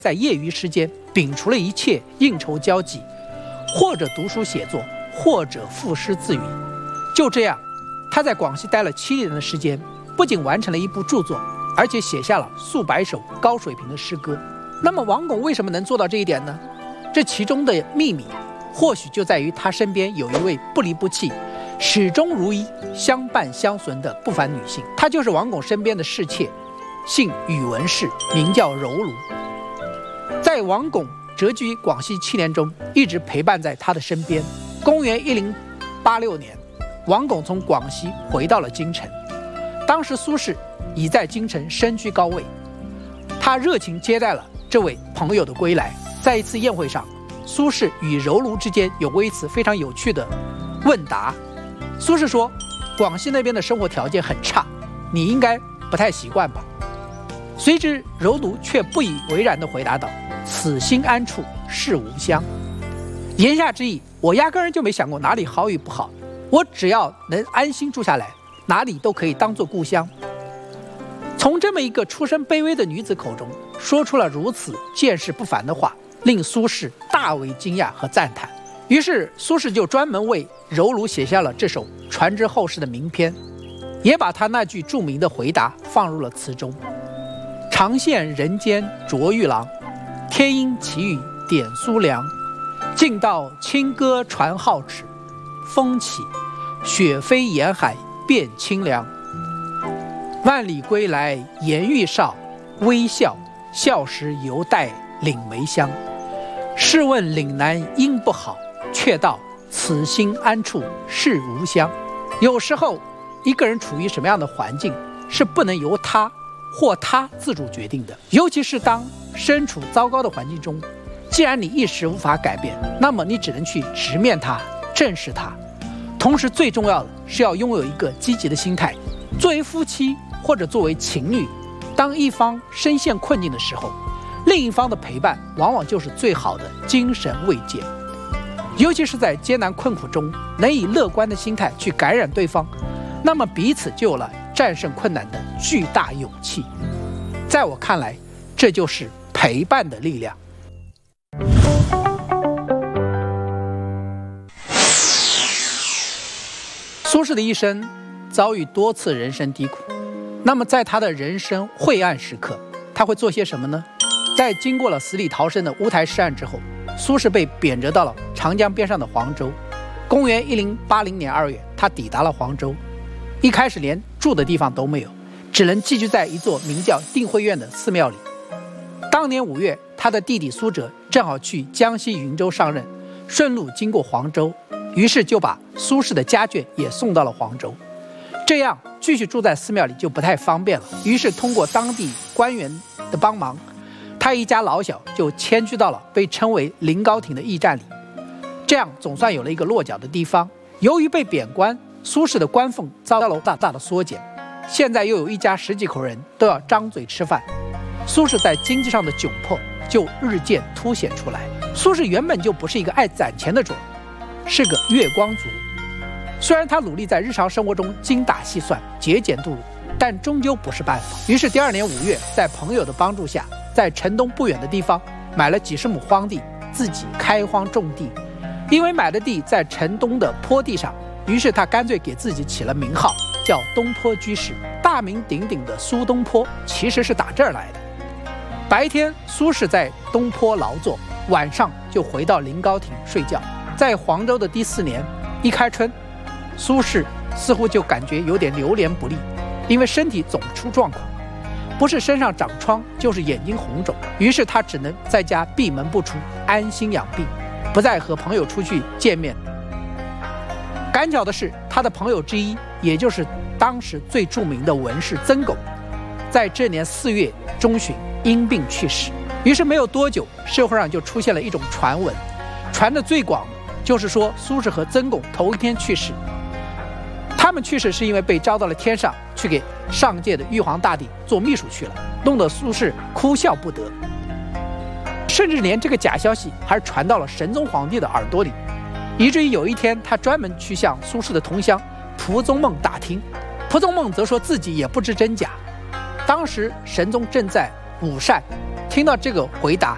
在业余时间摒除了一切应酬交际，或者读书写作，或者赋诗自语。就这样，他在广西待了7年的时间，不仅完成了一部著作，而且写下了数百首高水平的诗歌。那么王巩为什么能做到这一点呢？这其中的秘密或许就在于他身边有一位不离不弃、始终如一、相伴相随的不凡女性，她就是王巩身边的侍妾，姓宇文氏，名叫柔卢。在王巩谪居广西7年中，一直陪伴在他的身边。公元1086年，王巩从广西回到了京城。当时苏轼已在京城身居高位，他热情接待了这位朋友的归来。在一次宴会上，苏轼与柔卢之间有过一次非常有趣的问答。苏轼说：“广西那边的生活条件很差，你应该不太习惯吧？”随之柔卢却不以为然地回答道：“此心安处是吾乡。”言下之意，我压根儿就没想过哪里好与不好，我只要能安心住下来，哪里都可以当作故乡。从这么一个出身卑微的女子口中说出了如此见识不凡的话，令苏轼大为惊讶和赞叹。于是苏轼就专门为柔卢写下了这首传之后世的名篇，也把他那句著名的回答放入了词中：“长羡人间卓玉郎，天阴奇语点苏凉。尽道清歌传皓齿，风起雪飞沿海变清凉。万里归来颜愈少，微笑笑时犹带岭梅香。试问岭南应不好，却道此心安处是吾乡。”有时候一个人处于什么样的环境是不能由他或他自主决定的，尤其是当身处糟糕的环境中，既然你一时无法改变，那么你只能去直面它，正视它。同时最重要的是要拥有一个积极的心态。作为夫妻或者作为情侣，当一方深陷困境的时候，另一方的陪伴往往就是最好的精神慰藉。尤其是在艰难困苦中能以乐观的心态去感染对方，那么彼此就有了战胜困难的巨大勇气。在我看来，这就是陪伴的力量。苏轼的一生遭遇多次人生低谷，那么在他的人生晦暗时刻，他会做些什么呢？在经过了死里逃生的乌台诗案之后，苏轼被贬谪到了长江边上的黄州。公元1080年2月，他抵达了黄州。一开始连住的地方都没有，只能寄居在一座名叫定慧院的寺庙里。当年5月，他的弟弟苏辙正好去江西云州上任，顺路经过黄州，于是就把苏轼的家眷也送到了黄州。这样继续住在寺庙里就不太方便了，于是通过当地官员的帮忙，他一家老小就迁居到了被称为临高亭的驿站里。这样总算有了一个落脚的地方。由于被贬官，苏轼的官俸遭到了大大的缩减，现在又有一家10几口人都要张嘴吃饭，苏轼在经济上的窘迫就日渐凸显出来。苏轼原本就不是一个爱攒钱的主儿，是个月光族。虽然他努力在日常生活中精打细算、节俭度日，但终究不是办法。于是第2年5月，在朋友的帮助下，在城东不远的地方买了几十亩荒地，自己开荒种地。因为买的地在城东的坡地上，于是他干脆给自己起了名号，叫东坡居士。大名鼎鼎的苏东坡其实是打这儿来的。白天苏轼在东坡劳作，晚上就回到临高亭睡觉。在黄州的第4年，一开春，苏轼似乎就感觉有点流连不利，因为身体总出状况，不是身上长疮，就是眼睛红肿。于是他只能在家闭门不出，安心养病，不再和朋友出去见面。赶巧的是，他的朋友之一，也就是当时最著名的文士曾巩，在这年4月中旬因病去世。于是没有多久，社会上就出现了一种传闻，传得最广就是说苏轼和曾巩头一天去世。他们去世是因为被招到了天上，去给上届的玉皇大帝做秘书去了，弄得苏轼哭笑不得。甚至连这个假消息还传到了神宗皇帝的耳朵里，以至于有一天他专门去向苏轼的同乡蒲宗孟打听，蒲宗孟则说自己也不知真假。当时神宗正在午膳，听到这个回答，